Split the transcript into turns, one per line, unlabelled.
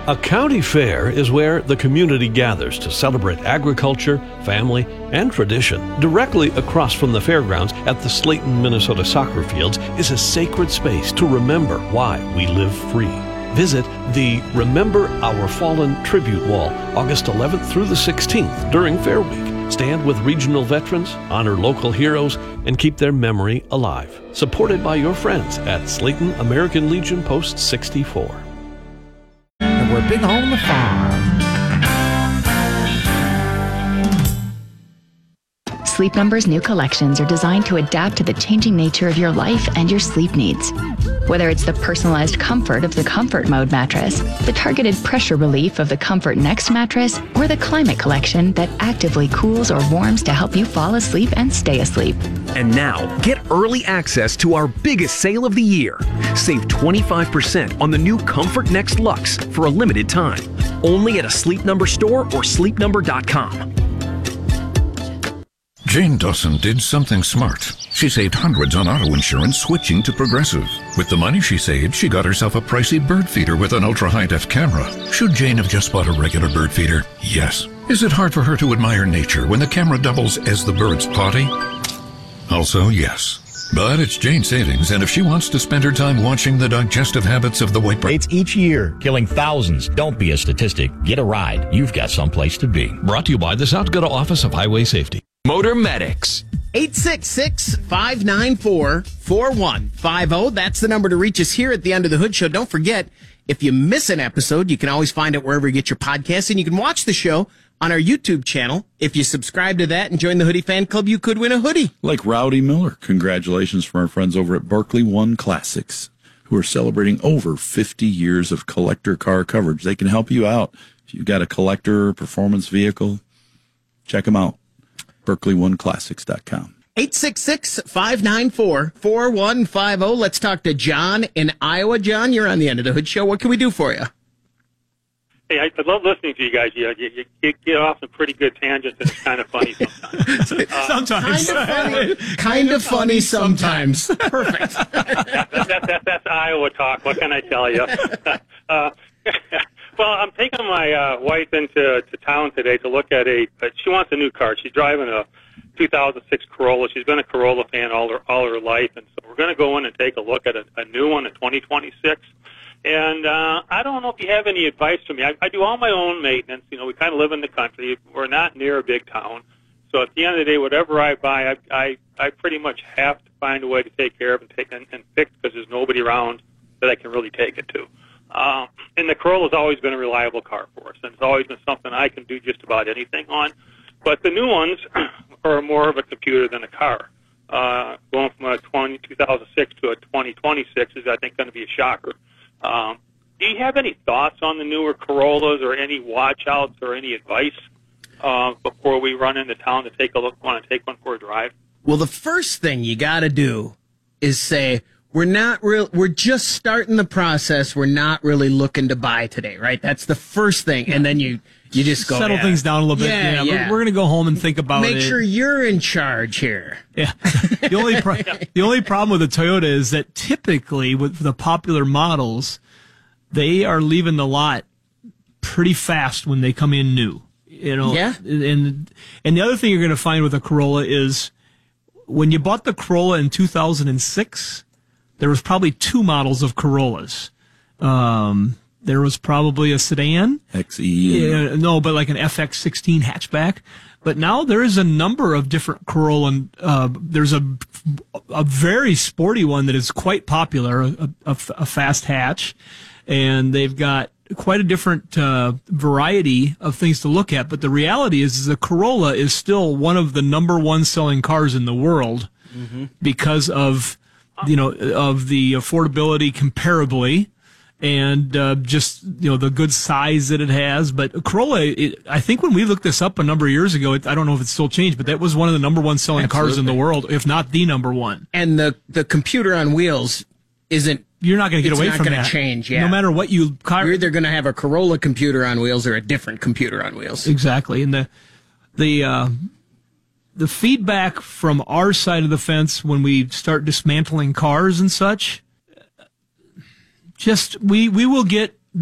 A county fair is where the community gathers to celebrate agriculture, family, and tradition. Directly across from the fairgrounds at the Slayton, Minnesota soccer fields is a sacred space to remember why we live free. Visit the Remember Our Fallen Tribute Wall August 11th through the 16th during Fair Week. Stand with regional veterans, honor local heroes, and keep their memory alive. Supported by your friends at Slayton American Legion Post 64.
And we're big home on the farm.
Sleep Number's new collections are designed to adapt to the changing nature of your life and your sleep needs. Whether it's the personalized comfort of the Comfort Mode mattress, the targeted pressure relief of the Comfort Next mattress, or the Climate Collection that actively cools or warms to help you fall asleep and stay asleep.
And now, get early access to our biggest sale of the year. Save 25% on the new Comfort Next Luxe for a limited time. Only at a Sleep Number store or sleepnumber.com.
Jane Dawson did something smart. She saved hundreds on auto insurance switching to Progressive. With the money she saved, she got herself a pricey bird feeder with an ultra-high-def camera. Should Jane have just bought a regular bird feeder? Yes. Is it hard for her to admire nature when the camera doubles as the bird's potty? Also, yes. But it's Jane's savings, and if she wants to spend her time watching the digestive habits of the white bird...
It's each year, killing thousands. Don't be a statistic. Get a ride. You've got someplace to be.
Brought to you by the South Dakota Office of Highway Safety.
Motor Medics.
866-594-4150. That's the number to reach us here at the Under the Hood Show. Don't forget, if you miss an episode, you can always find it wherever you get your podcasts, and you can watch the show on our YouTube channel. If you subscribe to that and join the Hoodie Fan Club, you could win a hoodie.
Like Rowdy Miller. Congratulations from our friends over at Berkeley One Classics, who are celebrating over 50 years of collector car coverage. They can help you out. If you've got a collector performance vehicle, check them out. BerkeleyOneClassics.com.
866-594-4150. Let's talk to John in Iowa. John, you're on the End of the Hood Show. What can we do for you?
Hey, I love listening to you guys. You get off some pretty good tangents, and it's kind of funny sometimes.
Kind of funny sometimes. Perfect.
That's Iowa talk. What can I tell you? Well, I'm taking my wife into town today to look at she wants a new car. She's driving a 2006 Corolla. She's been a Corolla fan all her life, and so we're going to go in and take a look at a new one, a 2026. And I don't know if you have any advice for me. I do all my own maintenance. You know, we kind of live in the country. We're not near a big town. So at the end of the day, whatever I buy, I pretty much have to find a way to take care of and fix because there's nobody around that I can really take it to. And the Corolla's always been a reliable car for us, and it's always been something I can do just about anything on. But the new ones are more of a computer than a car. Going from a 2006 to a 2026 is, I think, going to be a shocker. Do you have any thoughts on the newer Corollas or any watch-outs or any advice before we run into town to take a look, want to take one for a drive?
Well, the first thing you got to do is say, we're just starting the process. We're not really looking to buy today, right? That's the first thing. And then you just go
settle things down a little bit. Yeah. We're going to go home and think about it.
Make sure you're in charge here.
Yeah. The only problem with the Toyota is that typically with the popular models, they are leaving the lot pretty fast when they come in new. You know.
Yeah.
And the other thing you're going to find with a Corolla is when you bought the Corolla in 2006, there was probably two models of Corollas. There was probably a sedan.
XE.
No, but like an FX16 hatchback. But now there is a number of different Corolla. There's a very sporty one that is quite popular, a fast hatch. And they've got quite a different variety of things to look at. But the reality is the Corolla is still one of the number one selling cars in the world because of of the affordability comparably and just the good size that it has. But Corolla, I think when we looked this up a number of years ago, I don't know if it's still changed, but that was one of the number one selling cars in the world, if not the number one.
And the computer on wheels isn't.
You're not going to get away from that.
It's not going to change. Yeah.
No matter what you're
either going to have a Corolla computer on wheels or a different computer on wheels.
Exactly, and the feedback from our side of the fence when we start dismantling cars and such, just we will get